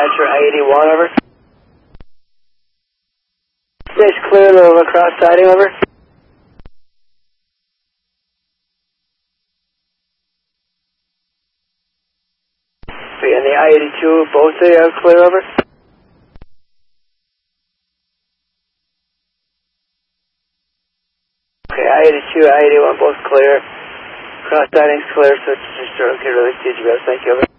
dispatcher, I-81, over. Stays clear, over, cross siding, over. And the I-82, both of you are clear, over. Okay, I-82, I-81, both clear. Cross siding's clear, so it's just okay, release DGBS, thank you, over.